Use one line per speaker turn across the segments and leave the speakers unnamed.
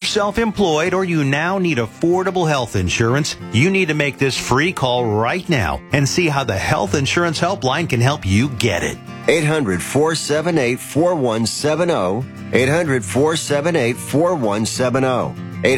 self-employed or you now need affordable health insurance, you need to make this free call right now and see how the Health Insurance Helpline can help you get it.
800-478-4170. 800-478-4170.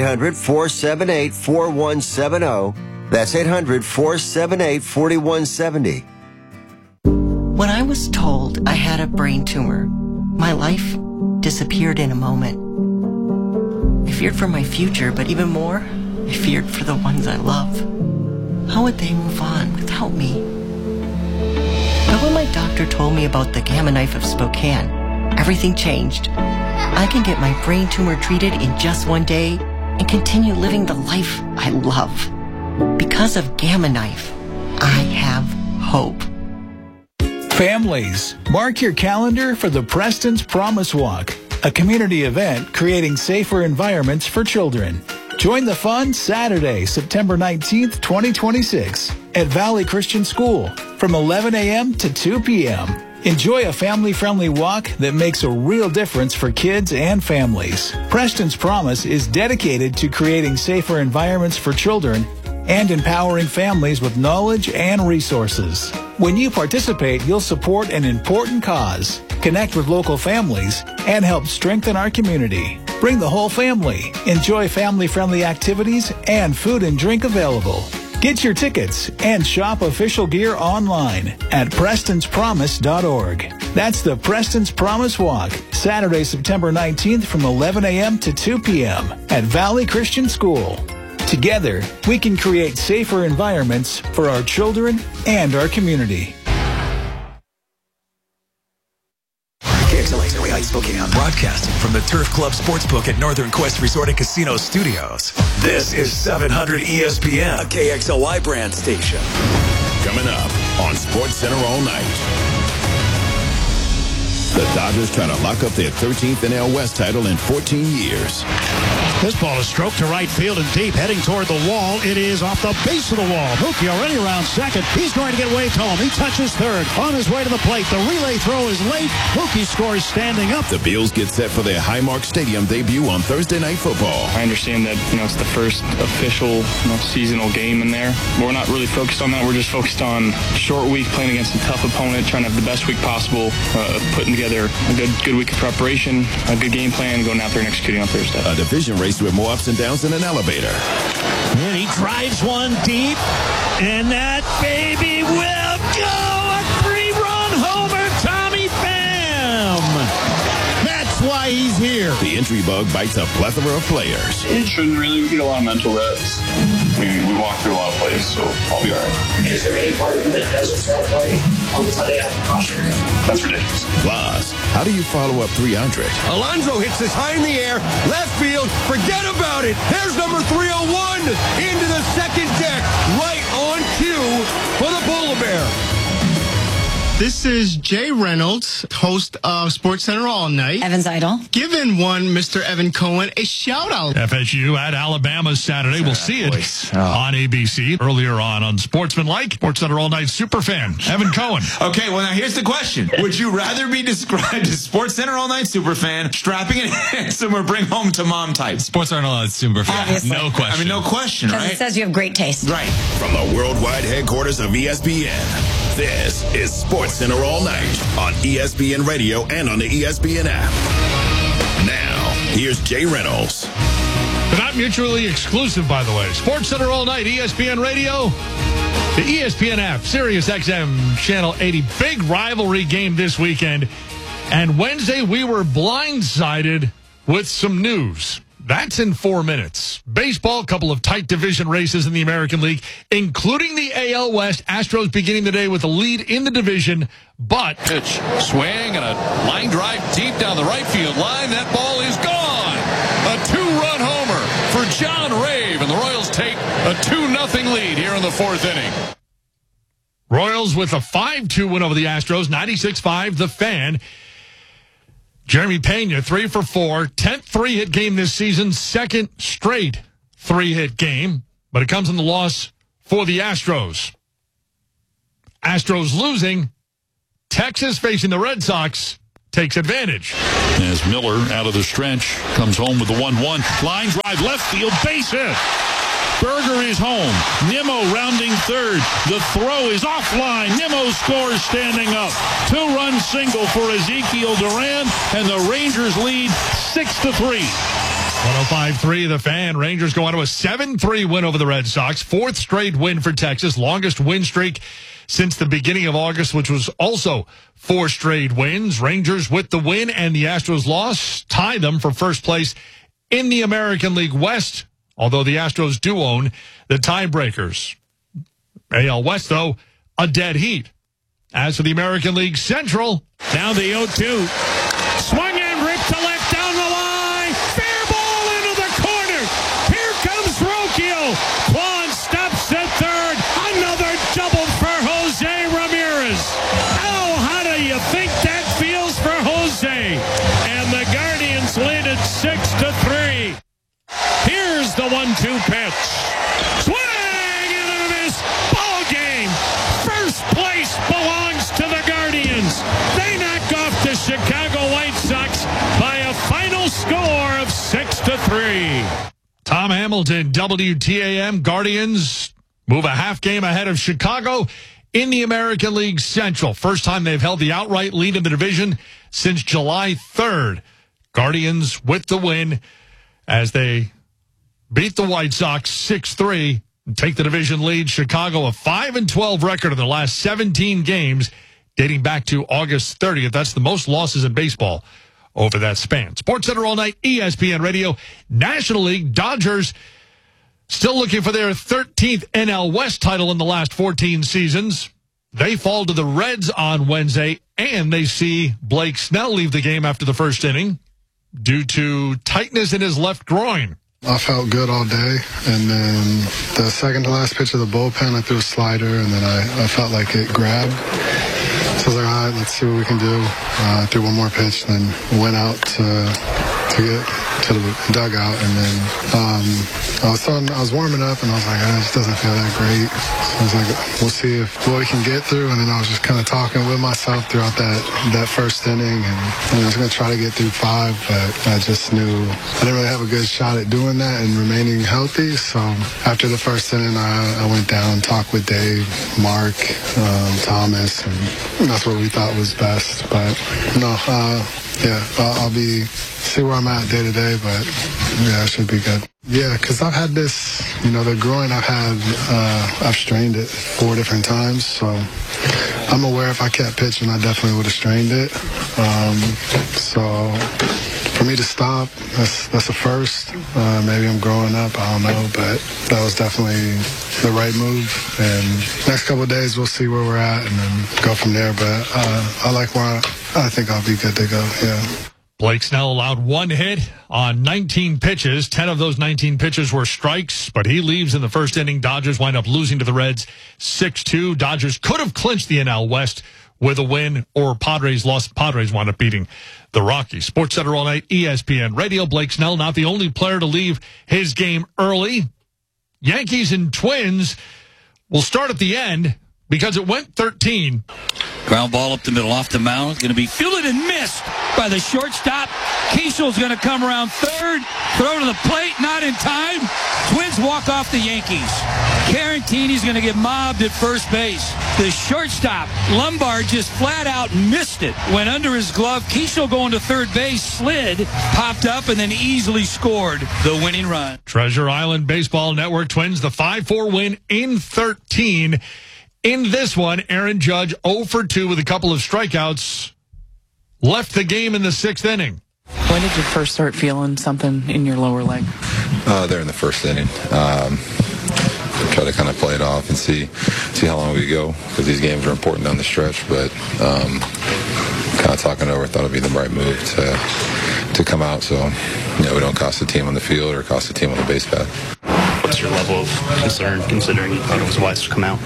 800-478-4170. That's 800-478-4170.
When I was told I had a brain tumor, my life disappeared in a moment. I feared for my future, but even more, I feared for the ones I love. How would they move on without me? But when my doctor told me about the Gamma Knife of Spokane, everything changed. I can get my brain tumor treated in just one day and continue living the life I love. Because of Gamma Knife, I have hope.
Families, mark your calendar for the Preston's Promise Walk, a community event creating safer environments for children. Join the fun Saturday, September 19th, 2026 at Valley Christian School from 11 a.m. to 2 p.m. Enjoy a family-friendly walk that makes a real difference for kids and families. Preston's Promise is dedicated to creating safer environments for children and empowering families with knowledge and resources. When you participate, you'll support an important cause, connect with local families, and help strengthen our community. Bring the whole family. Enjoy family-friendly activities and food and drink available. Get your tickets and shop official gear online at prestonspromise.org. That's the Preston's Promise Walk, Saturday, September 19th from 11 a.m. to 2 p.m. at Valley Christian School. Together, we can create safer environments for our children and our community.
KXLA Spokane, broadcasting from the Turf Club Sportsbook at Northern Quest Resort and Casino Studios. This is 700 ESPN, a KXLY brand station.
Coming up on SportsCenter all night. The Dodgers trying to lock up their 13th NL West title in 14 years.
This ball is stroked to right field and deep, heading toward the wall. It is off the base of the wall. Mookie already around second. He's going to get waved home. He touches third. On his way to the plate. The relay throw is late. Mookie scores standing up.
The Bills get set for their Highmark Stadium debut on Thursday Night Football.
I understand that, it's the first official, seasonal game in there. But we're not really focused on that. We're just focused on a short week, playing against a tough opponent, trying to have the best week possible, putting together a good week of preparation, a good game plan, going out there and executing on Thursday.
A division race with more ups and downs than an elevator.
And he drives one deep, and that baby will go! A 3-run homer, Tommy Pham! That's why he's here.
The injury bug bites a plethora of players.
It shouldn't really get a lot of mental reps. We walk through a lot of plays, so I'll be all right.
Is there any part of you that doesn't feel play on the Sunday after caution?
That's ridiculous.
Plus, how do you follow up 300?
Alonso hits this high in the air, left field, forget about it. There's number 301 into the second deck, right on cue for the Polar Bear.
This is Jay Reynolds, host of SportsCenter All Night.
Evan Zeidel.
Giving one Mr. Evan Cohen a shout-out.
FSU at Alabama Saturday. We'll see it on ABC. Earlier on Sportsmanlike, SportsCenter All Night superfan, Evan Cohen.
Okay, well, now here's the question. Would you rather be described as SportsCenter All Night superfan, strapping and handsome, or bring home to mom type?
SportsCenter All Night superfan.
Obviously.
No question.
I mean, no question, right?
Because it says you have great taste.
Right.
From the worldwide headquarters of ESPN, this is SportsCenter All Night on ESPN Radio and on the ESPN app. Now, here's Jay Reynolds.
They're not mutually exclusive, by the way. SportsCenter All Night, ESPN Radio, the ESPN app, Sirius XM, Channel 80. Big rivalry game this weekend. And Wednesday, we were blindsided with some news. That's in 4 minutes. Baseball, a couple of tight division races in the American League, including the AL West. Astros beginning the day with a lead in the division, but...
Pitch, swing, and a line drive deep down the right field line. That ball is gone. A 2-run homer for John Rave, and the Royals take a 2-0 lead here in the 4th inning.
Royals with a 5-2 win over the Astros, 96-5, the Fan. Jeremy Pena, 3 for 4, 10th 3-hit game this season, second straight 3-hit game, but it comes in the loss for the Astros. Astros losing, Texas facing the Red Sox takes advantage.
As Miller out of the stretch comes home with the 1-1. Line drive left field, base hit. Berger is home. Nimmo rounding third. The throw is offline. Nimmo scores standing up. 2-run single for Ezekiel Duran, and the Rangers lead 6-3.
105.3 The Fan. Rangers go on to a 7-3 win over the Red Sox. 4th straight win for Texas. Longest win streak since the beginning of August, which was also 4 straight wins. Rangers with the win and the Astros loss tie them for first place in the American League West, although the Astros do own the tiebreakers. AL West, though, a dead heat. As for the American League Central,
down the 0-2. Swung and ripped to left down the line. Fair ball into the corner. Here comes Rocchio. Kwan stops at third. Another double for Jose Ramirez. Oh, how do you think that feels for Jose? And the Guardians lead at 6-3. Here's the 1-2 pitch. Swing and a miss. Ball game. First place belongs to the Guardians. They knock off the Chicago White Sox by a final score of 6-3.
Tom Hamilton, WTAM. Guardians move a half game ahead of Chicago in the American League Central. First time they've held the outright lead in the division since July 3rd. Guardians with the win as they beat the White Sox 6-3 and take the division lead. Chicago, a 5-12 record in the last 17 games dating back to August 30th. That's the most losses in baseball over that span. SportsCenter all night, ESPN Radio. National League, Dodgers still looking for their 13th NL West title in the last 14 seasons. They fall to the Reds on Wednesday, and they see Blake Snell leave the game after the first inning due to tightness in his left groin.
I felt good all day, and then the second to last pitch of the bullpen, I threw a slider, and then I felt like it grabbed. So I was like, all right, let's see what we can do. I threw one more pitch, and then went out to get to the dugout, and then I was warming up, and I was like, it just doesn't feel that great. So I was like, we'll see what we can get through, and then I was just kind of talking with myself throughout that first inning, and I was going to try to get through 5, but I just knew I didn't really have a good shot at doing that and remaining healthy. So after the first inning, I went down, talked with Dave, Mark, Thomas, and that's what we thought was best. But no, I'll see where I'm at day to day, but yeah, it should be good. Yeah, because I've had this, the groin I've strained it 4 different times, so I'm aware if I kept pitching, I definitely would have strained it. So for me to stop, that's a first. Maybe I'm growing up, I don't know, but that was definitely the right move. And next couple of days, we'll see where we're at and then go from there. But I like where I think I'll be good to go, yeah.
Blake Snell allowed 1 hit on 19 pitches. 10 of those 19 pitches were strikes, but he leaves in the first inning. Dodgers wind up losing to the Reds 6-2. Dodgers could have clinched the NL West with a win, or Padres lost. Padres wound up beating the Rockies. SportsCenter all night, ESPN Radio. Blake Snell, not the only player to leave his game early. Yankees and Twins will start at the end because it went 13.
Ground ball up the middle, off the mound. Going to be fielded and missed by the shortstop. Kiesel's going to come around third. Throw to the plate, not in time. Twins walk off the Yankees. Carantini's going to get mobbed at first base. The shortstop, Lombard, just flat out missed it. Went under his glove. Kiesel going to third base, slid, popped up, and then easily scored the winning run.
Treasure Island Baseball Network Twins, the 5-4 win in 13. In this one, Aaron Judge 0 for 2 with a couple of strikeouts. Left the game in the 6th inning.
When did you first start feeling something in your lower leg?
There in the first inning. Try to kind of play it off and see how long we go, because these games are important down the stretch. But kind of talking over, thought it'd be the right move to come out, so we don't cost the team on the field or cost the team on the base path.
What's your level of concern, considering you thought it was wise to come out?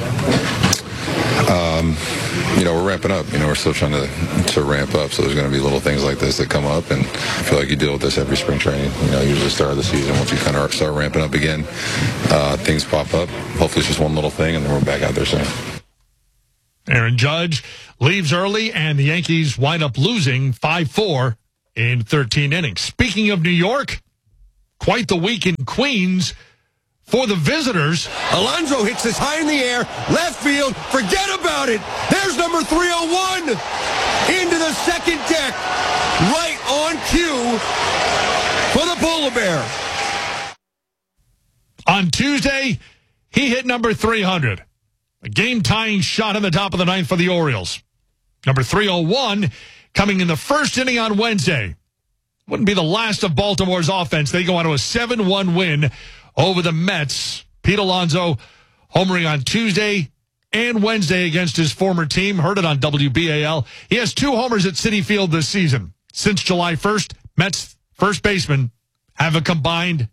We're ramping up. We're still trying to ramp up, so there's going to be little things like this that come up, and I feel like you deal with this every spring training. Usually start of the season, once you kind of start ramping up again, things pop up. Hopefully it's just one little thing, and then we're back out there soon.
Aaron Judge leaves early, and the Yankees wind up losing 5-4 in 13 innings. Speaking of New York, quite the week in Queens for the visitors.
Alonso hits this high in the air, left field, forget about it. There's number 301 into the second deck, right on cue for the Polar Bear.
On Tuesday, he hit number 300. A game-tying shot in the top of the ninth for the Orioles. Number 301 coming in the first inning on Wednesday. Wouldn't be the last of Baltimore's offense. They go on to a 7-1 win over the Mets. Pete Alonso homering on Tuesday and Wednesday against his former team. Heard it on WBAL. He has 2 homers at Citi Field this season. Since July 1st, Mets first basemen have a combined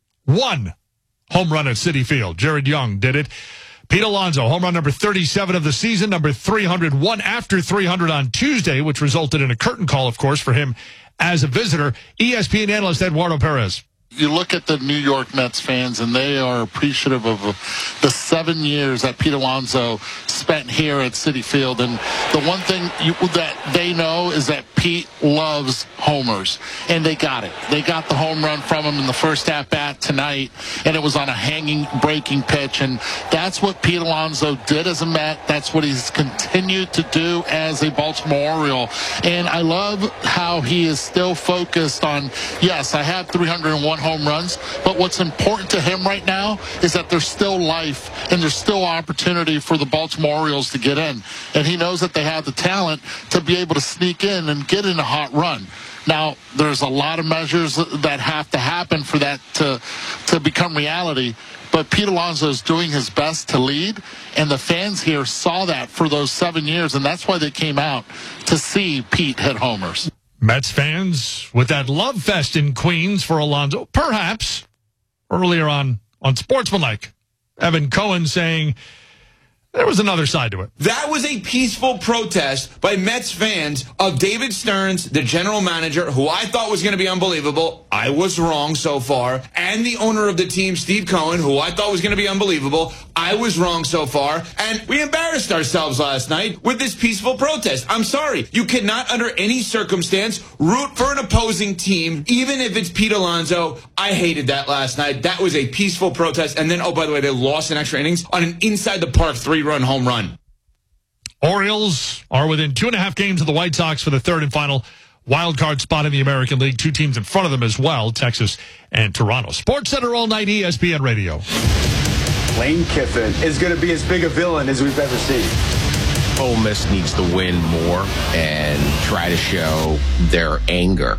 1 home run at Citi Field. Jared Young did it. Pete Alonso, home run number 37 of the season, number 301 after 300 on Tuesday, which resulted in a curtain call, of course, for him as a visitor. ESPN analyst Eduardo Perez.
You look at the New York Mets fans, and they are appreciative of the 7 years that Pete Alonso spent here at Citi Field. And the one thing that they know is that Pete loves homers, and they got it. They got the home run from him in the first at-bat tonight, and it was on a hanging, breaking pitch. And that's what Pete Alonso did as a Met. That's what he's continued to do as a Baltimore Oriole. And I love how he is still focused on, yes, I have 301 home runs, but what's important to him right now is that there's still life and there's still opportunity for the Baltimore Orioles to get in, and he knows that they have the talent to be able to sneak in and get in a hot run. Now, there's a lot of measures that have to happen for that to become reality, but Pete Alonso is doing his best to lead, and the fans here saw that for those 7 years, and that's why they came out to see Pete hit homers.
Mets fans with that love fest in Queens for Alonso, perhaps earlier on Sportsmanlike. Evan Cohen saying there was another side to it.
That was a peaceful protest by Mets fans of David Stearns, the general manager, who I thought was going to be unbelievable. I was wrong so far. And the owner of the team, Steve Cohen, who I thought was going to be unbelievable. I was wrong so far. And we embarrassed ourselves last night with this peaceful protest. I'm sorry. You cannot, under any circumstance, root for an opposing team, even if it's Pete Alonso. I hated that last night. That was a peaceful protest. And then, oh, by the way, they lost in extra innings on an inside-the-park 3-run home run.
Orioles are within 2.5 games of the White Sox for the third and final wild card spot in the American League. 2 teams in front of them as well, Texas and Toronto. Sports Center all night, ESPN Radio.
Lane Kiffin is going to be as big a villain as we've ever seen.
Ole Miss needs to win more and try to show their anger.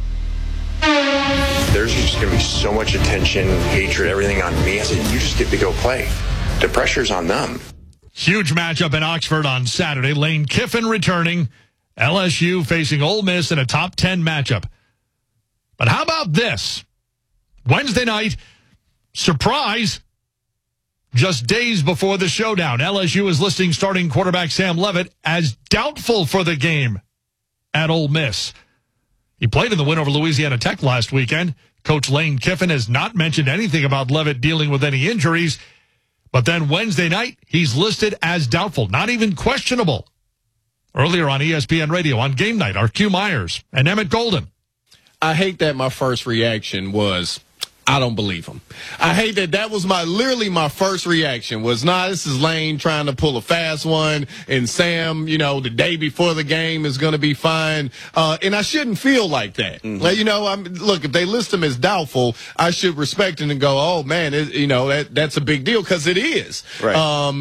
There's just going to be so much attention, hatred, everything on me. I said, you just get to go play. The pressure's on them.
Huge matchup in Oxford on Saturday. Lane Kiffin returning. LSU facing Ole Miss in a top 10 matchup. But how about this? Wednesday night, surprise, just days before the showdown, LSU is listing starting quarterback Sam Leavitt as doubtful for the game at Ole Miss. He played in the win over Louisiana Tech last weekend. Coach Lane Kiffin has not mentioned anything about Leavitt dealing with any injuries. But then Wednesday night, he's listed as doubtful, not even questionable. Earlier on ESPN Radio on game night, our Q Myers and Emmett Golden.
I hate that my first reaction was, I don't believe him. I hate that was literally my first reaction was, this is Lane trying to pull a fast one, and Sam, the day before the game is going to be fine. And I shouldn't feel like that. Mm-hmm. Look, if they list him as doubtful, I should respect it and go, oh man, that's a big deal, because it is. Right.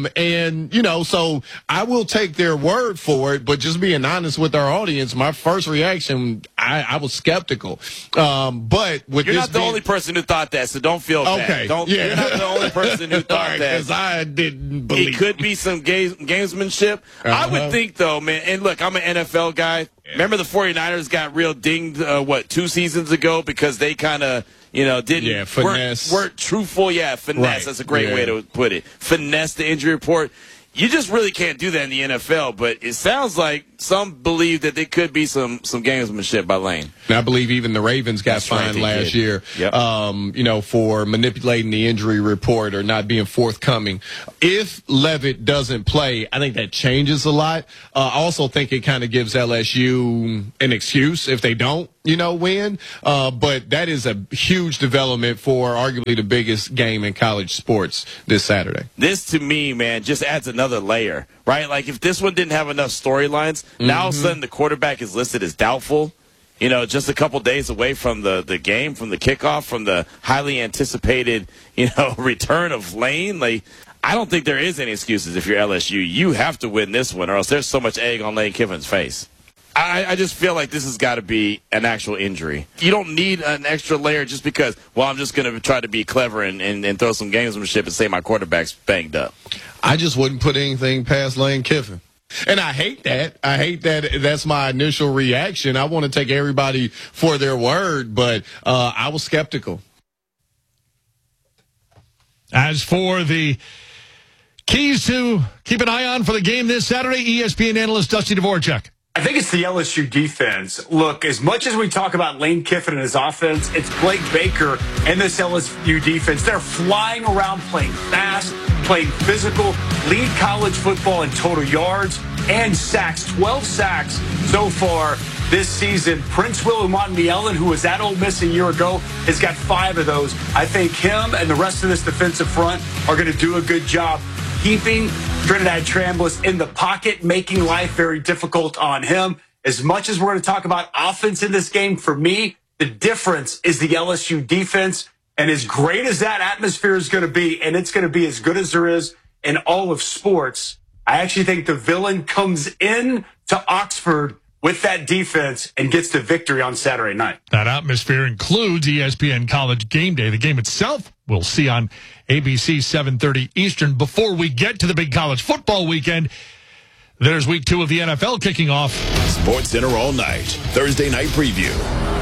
So I will take their word for it, but just being honest with our audience, my first reaction, I was skeptical. But with
You're not the only person who thought that, so don't feel bad.
Okay.
You're not the only person who thought that.
Because I didn't believe
it. Could be some gamesmanship. I would think, though, man, and look, I'm an NFL guy. Yeah. Remember the 49ers got real dinged, 2 seasons ago because they kind of, weren't truthful. Yeah, finesse. Right. That's a great way to put it. Finesse the injury report. You just really can't do that in the NFL, but it sounds like some believe that there could be some gamesmanship by Lane.
And I believe even the Ravens got fined last year, for manipulating the injury report or not being forthcoming. If Levitt doesn't play, I think that changes a lot. I also think it kind of gives LSU an excuse if they don't, win. But that is a huge development for arguably the biggest game in college sports this Saturday.
This, to me, man, just adds another layer, right? Like, if this one didn't have enough storylines, now all of a sudden the quarterback is listed as doubtful. Just a couple days away from the game, from the kickoff, from the highly anticipated, return of Lane. Like, I don't think there is any excuses if you're LSU. You have to win this one, or else there's so much egg on Lane Kiffin's face. I just feel like this has got to be an actual injury. You don't need an extra layer just because, I'm just going to try to be clever and throw some gamesmanship and say my quarterback's banged up.
I just wouldn't put anything past Lane Kiffin. And I hate that. That's my initial reaction. I want to take everybody for their word, but I was skeptical.
As for the keys to keep an eye on for the game this Saturday, ESPN analyst Dusty Dvorak.
I think it's the LSU defense. Look, as much as we talk about Lane Kiffin and his offense, it's Blake Baker and this LSU defense. They're flying around, playing fast, playing physical, lead college football in total yards and sacks. 12 sacks so far this season. Prince Will Umanmielen, who was at Ole Miss a year ago, has got 5 of those. I think him and the rest of this defensive front are going to do a good job keeping Trinidad Trambulis in the pocket, making life very difficult on him. As much as we're going to talk about offense in this game, for me, the difference is the LSU defense. And as great as that atmosphere is going to be, and it's going to be as good as there is in all of sports, I actually think the villain comes in to Oxford with that defense and gets the victory on Saturday night.
That atmosphere includes ESPN College Game Day. The game itself we'll see on ABC 7:30 Eastern. Before we get to the big college football weekend, there's week 2 of the NFL kicking off.
Sports Center all night. Thursday night preview.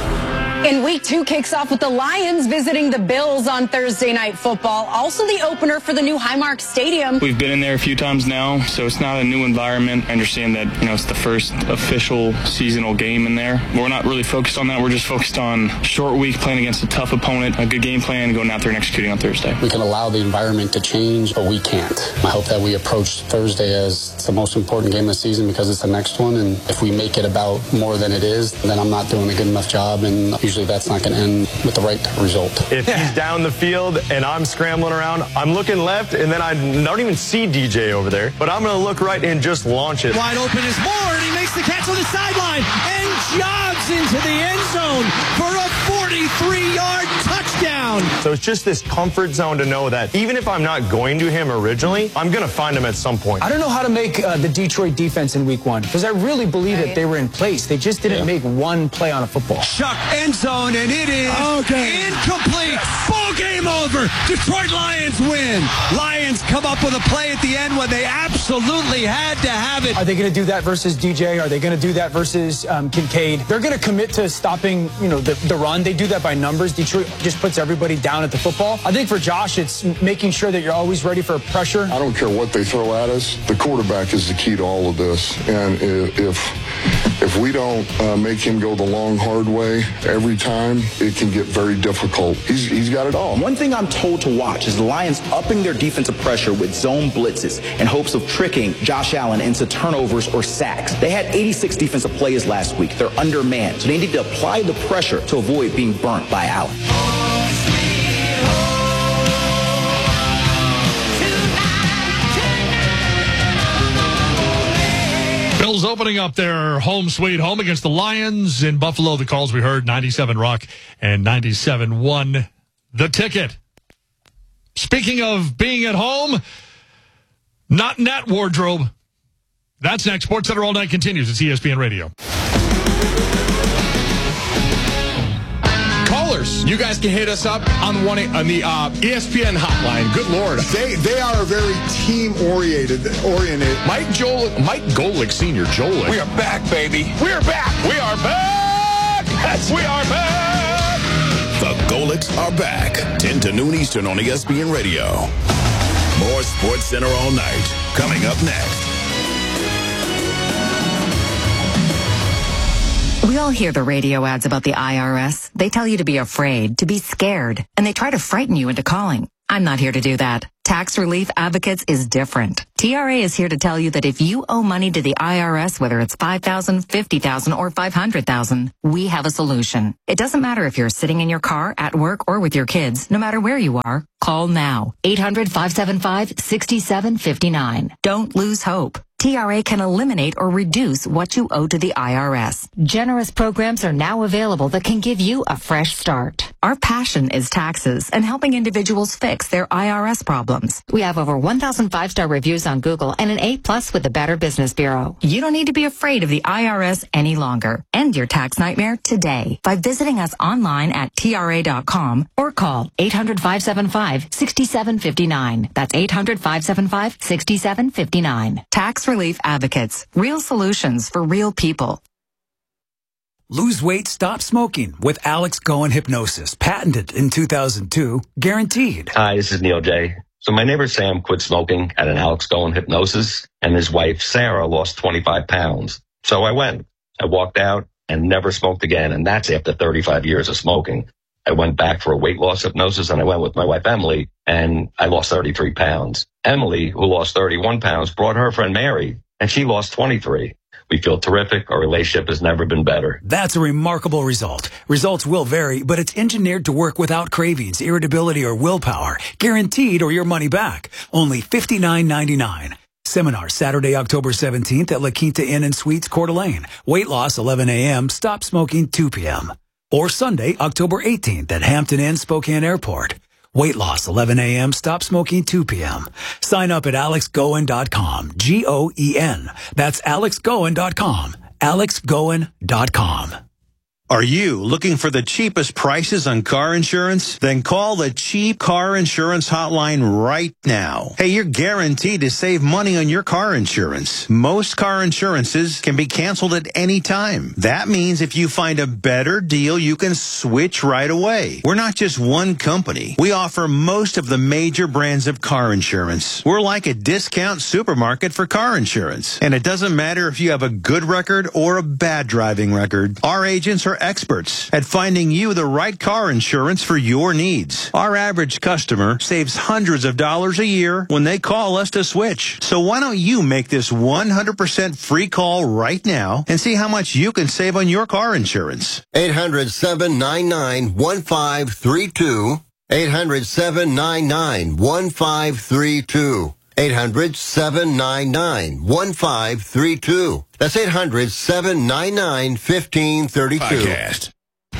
And week 2 kicks off with the Lions visiting the Bills on Thursday Night Football. Also the opener for the new Highmark Stadium.
We've been in there a few times now, so it's not a new environment. I understand that, it's the first official seasonal game in there. We're not really focused on that. We're just focused on short week, playing against a tough opponent, a good game plan, going out there and executing on Thursday.
We can allow the environment to change, but we can't. I hope that we approach Thursday as the most important game of the season because it's the next one, and if we make it about more than it is, then I'm not doing a good enough job, and usually that's not going to end with the right result.
If he's down the field and I'm scrambling around, I'm looking left, and then I don't even see DJ over there, but I'm going to look right and just launch it.
Wide open is Moore, and he makes the catch on the sideline and jogs into the end zone for a 43-yard touchdown.
So it's just this comfort zone to know that even if I'm not going to him originally, I'm going to find him at some point.
I don't know how to make the Detroit defense in week 1 because I really believe that they were in place. They just didn't make one play on a football.
Chuck, end zone, and it is incomplete. Ball game over. Detroit Lions win. Lions come up with a play at the end when they absolutely had to have it.
Are they going to do that versus DJ? Are they going to do that versus Kincaid? They're going to commit to stopping, the run. They do that by numbers. Detroit just puts everybody down at the football. I think for Josh, it's making sure that you're always ready for pressure.
I don't care what they throw at us. The quarterback is the key to all of this. And if we don't make him go the long, hard way every time, it can get very difficult. He's got it all.
One thing I'm told to watch is the Lions upping their defensive pressure with zone blitzes in hopes of tricking Josh Allen into turnovers or sacks. They had 86 defensive plays last week. They're undermanned, so they need to apply the pressure to avoid being burnt by Allen.
Bills opening up their home sweet home against the Lions in Buffalo. The calls we heard, 97 Rock and 97.1 The Ticket. Speaking of being at home, not in that wardrobe. That's next. Sports Center All Night continues. It's ESPN Radio.
Callers, you guys can hit us up on the ESPN hotline. Good Lord.
They are very team-oriented.
Mike Golick Sr., Jolick.
We are back, baby.
We are back. We are back. Yes, we are back.
The Golicks are back. 10 to noon Eastern on ESPN Radio. More Sports Center all night. Coming up next.
We all hear the radio ads about the IRS. They tell you to be afraid, to be scared, and they try to frighten you into calling. I'm not here to do that. Tax Relief Advocates is different. TRA is here to tell you that if you owe money to the IRS, whether it's $5,000, $50,000, or $500,000, we have a solution. It doesn't matter if you're sitting in your car, at work, or with your kids. No matter where you are, call now. 800-575-6759. Don't lose hope. TRA can eliminate or reduce what you owe to the IRS. Generous programs are now available that can give you a fresh start. Our passion is taxes and helping individuals fix their IRS problems. We have over 1,000 5-star reviews on Google and an A+ with the Better Business Bureau. You don't need to be afraid of the IRS any longer. End your tax nightmare today by visiting us online at TRA.com or call 800-575-6759. That's 800-575-6759. Tax Relief Advocates. Real solutions for real people.
Lose weight, stop smoking with Alex Goen Hypnosis. Patented in 2002. Guaranteed.
Hi, this is Neil J. So my neighbor Sam quit smoking at an Alex Goen Hypnosis, and his wife Sarah lost 25 pounds. So I went. I walked out and never smoked again, and that's after 35 years of smoking. I went back for a weight loss hypnosis, and I went with my wife Emily, and I lost 33 pounds. Emily, who lost 31 pounds, brought her friend Mary, and she lost 23. We feel terrific. Our relationship has never been better.
That's a remarkable result. Results will vary, but it's engineered to work without cravings, irritability, or willpower. Guaranteed or your money back. Only $59.99. Seminar Saturday, October 17th at La Quinta Inn and Suites, Coeur d'Alene. Weight loss 11 a.m., stop smoking 2 p.m. Or Sunday, October 18th at Hampton Inn, Spokane Airport. Weight loss 11 a.m., stop smoking 2 p.m. Sign up at alexgoen.com. G-O-E-N. That's alexgoen.com. alexgoen.com.
Are you looking for the cheapest prices on car insurance? Then call the Cheap Car Insurance Hotline right now. Hey, you're guaranteed to save money on your car insurance. Most car insurances can be canceled at any time. That means if you find a better deal, you can switch right away. We're not just one company. We offer most of the major brands of car insurance. We're like a discount supermarket for car insurance. And it doesn't matter if you have a good record or a bad driving record. Our agents are experts at finding you the right car insurance for your needs. Our average customer saves hundreds of dollars a year when they call us to switch. So why don't you make this 100% free call right now and see how much you can save on your car insurance?
800-799-1532. 800-799-1532. 800-799-1532. That's 800-799-1532.
Podcast.